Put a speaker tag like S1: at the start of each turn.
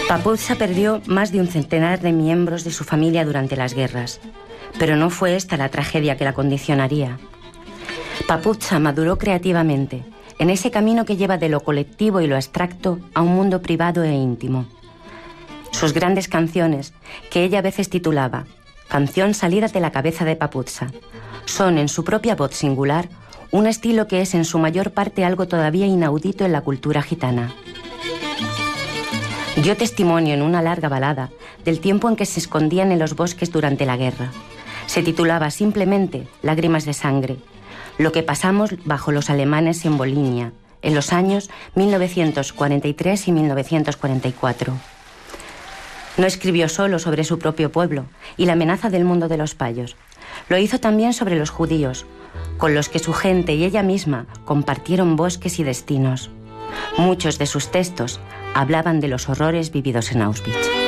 S1: Papuzza perdió más de un centenar de miembros de su familia durante las guerras, pero no fue esta la tragedia que la condicionaría. Papuzza maduró creativamente en ese camino que lleva de lo colectivo y lo abstracto a un mundo privado e íntimo. Sus grandes canciones, que ella a veces titulaba Canción salida de la cabeza de Papuzza, son en su propia voz singular un estilo que es en su mayor parte algo todavía inaudito en la cultura gitana. Dio testimonio en una larga balada del tiempo en que se escondían en los bosques durante la guerra. Se titulaba simplemente Lágrimas de sangre, lo que pasamos bajo los alemanes en Volhynia, en los años 1943 y 1944. No escribió solo sobre su propio pueblo y la amenaza del mundo de los payos. Lo hizo también sobre los judíos, con los que su gente y ella misma compartieron bosques y destinos. Muchos de sus textos hablaban de los horrores vividos en Auschwitz.